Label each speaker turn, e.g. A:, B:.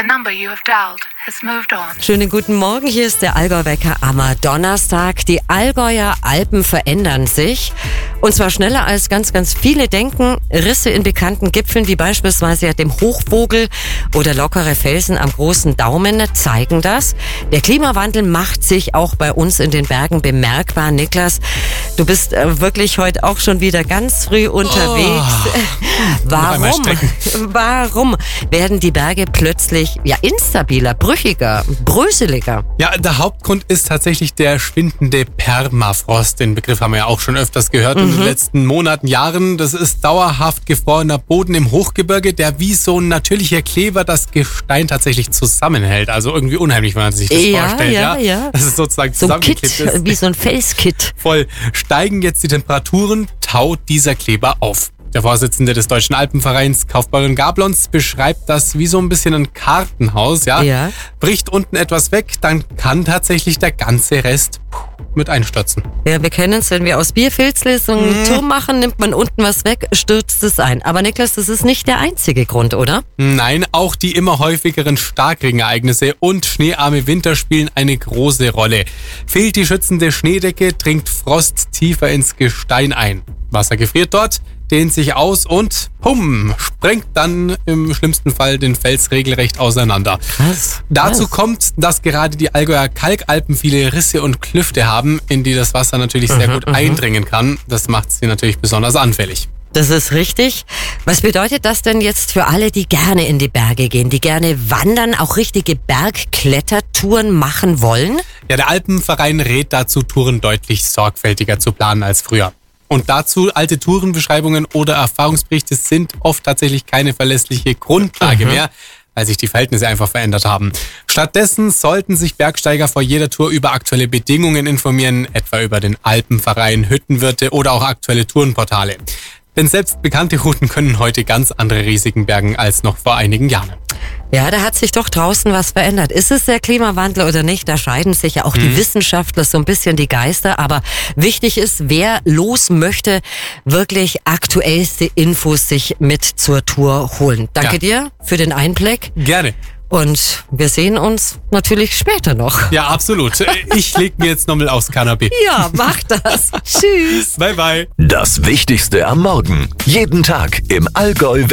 A: number you have dialed has moved on.
B: Schönen guten Morgen, hier ist der Allgäu-Wecker am Donnerstag. Die Allgäuer Alpen verändern sich und zwar schneller als ganz viele denken. Risse in bekannten Gipfeln wie beispielsweise dem Hochvogel oder lockere Felsen am großen Daumen zeigen das. Der Klimawandel macht sich auch bei uns in den Bergen bemerkbar. Niklas, du bist wirklich heute auch schon wieder ganz früh unterwegs. Warum werden die Berge plötzlich instabiler, brüchiger, bröseliger?
C: Ja, der Hauptgrund ist tatsächlich der schwindende Permafrost. Den Begriff haben wir ja auch schon öfters gehört in den letzten Monaten, Jahren. Das ist dauerhaft gefrorener Boden im Hochgebirge, der wie so ein natürlicher Kleber das Gestein tatsächlich zusammenhält. Also irgendwie unheimlich, wenn man sich das vorstellt. Ja. Das ist sozusagen
B: so ein Kit,
C: zusammengeklebt ist.
B: wie so ein Felskit.
C: Voll. Steigen jetzt die Temperaturen, taut dieser Kleber auf. Der Vorsitzende des Deutschen Alpenvereins, Kaufbeuren Gablons, beschreibt das wie so ein bisschen ein Kartenhaus. Ja. Bricht unten etwas weg, dann kann tatsächlich der ganze Rest mit einstürzen. Ja,
B: wir kennen es, wenn wir aus Bierfilzle so einen Turm machen, nimmt man unten was weg, stürzt es ein. Aber Niklas, das ist nicht der einzige Grund, oder?
C: Nein, auch die immer häufigeren Starkregenereignisse und schneearme Winter spielen eine große Rolle. Fehlt die schützende Schneedecke, dringt Frost tiefer ins Gestein ein. Wasser gefriert dort, dehnt sich aus und sprengt dann im schlimmsten Fall den Fels regelrecht auseinander.
B: Krass.
C: Dazu kommt, dass gerade die Allgäuer Kalkalpen viele Risse und Klüfte haben, in die das Wasser natürlich sehr gut eindringen kann. Das macht sie natürlich besonders anfällig.
B: Das ist richtig. Was bedeutet das denn jetzt für alle, die gerne in die Berge gehen, die gerne wandern, auch richtige Bergklettertouren machen wollen?
C: Ja, der Alpenverein rät dazu, Touren deutlich sorgfältiger zu planen als früher. Und dazu alte Tourenbeschreibungen oder Erfahrungsberichte sind oft tatsächlich keine verlässliche Grundlage mehr, weil sich die Verhältnisse einfach verändert haben. Stattdessen sollten sich Bergsteiger vor jeder Tour über aktuelle Bedingungen informieren, etwa über den Alpenverein, Hüttenwirte oder auch aktuelle Tourenportale. Denn selbst bekannte Routen können heute ganz andere Risiken bergen als noch vor einigen Jahren.
B: Ja, da hat sich doch draußen was verändert. Ist es der Klimawandel oder nicht? Da scheiden sich ja auch die Wissenschaftler so ein bisschen die Geister. Aber wichtig ist, wer los möchte, wirklich aktuellste Infos sich mit zur Tour holen. Danke dir für den Einblick.
C: Gerne.
B: Und wir sehen uns natürlich später noch.
C: Ja, absolut. Ich leg mir jetzt nochmal aufs Kanapee.
B: Ja, mach das. Tschüss.
C: Bye, bye.
D: Das Wichtigste am Morgen. Jeden Tag im Allgäu